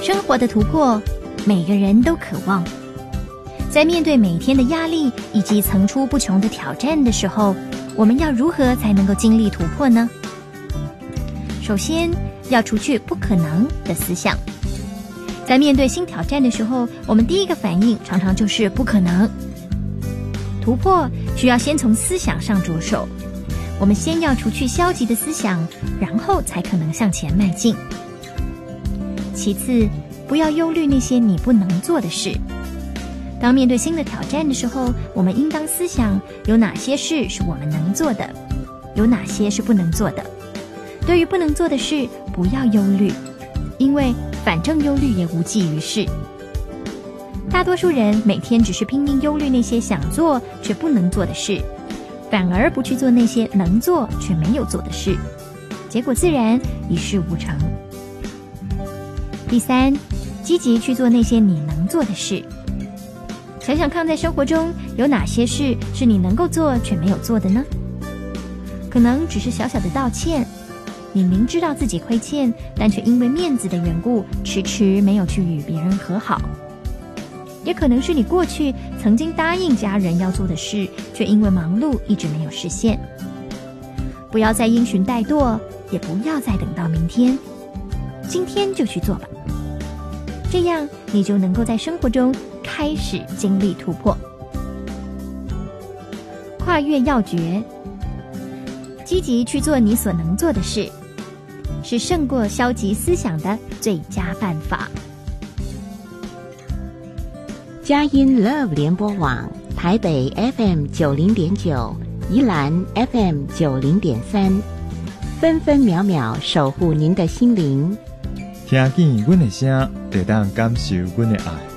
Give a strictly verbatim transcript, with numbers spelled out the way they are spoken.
生活的突破，每个人都渴望。在面对每天的压力以及层出不穷的挑战的时候，我们要如何才能够经历突破呢？首先，要除去不可能的思想。在面对新挑战的时候，我们第一个反应常常就是不可能。突破需要先从思想上着手，我们先要除去消极的思想，然后才可能向前迈进。其次，不要忧虑那些你不能做的事。当面对新的挑战的时候，我们应当思想有哪些事是我们能做的，有哪些是不能做的。对于不能做的事，不要忧虑，因为反正忧虑也无济于事。大多数人每天只是拼命忧虑那些想做却不能做的事，反而不去做那些能做却没有做的事，结果自然一事无成。第三，积极去做那些你能做的事。想想看，在生活中有哪些事是你能够做却没有做的呢？可能只是小小的道歉，你明知道自己亏欠，但却因为面子的缘故，迟迟没有去与别人和好。也可能是你过去曾经答应家人要做的事，却因为忙碌一直没有实现。不要再因循怠惰，也不要再等到明天，今天就去做吧。这样你就能够在生活中开始经历突破。跨越要诀，积极去做你所能做的事，是胜过消极思想的最佳办法。 佳音 Love 联播网台北 F M 九零点九，宜兰 F M 九零点三，分分秒秒守护您的心灵。 听见阮的声，就当感受阮的爱。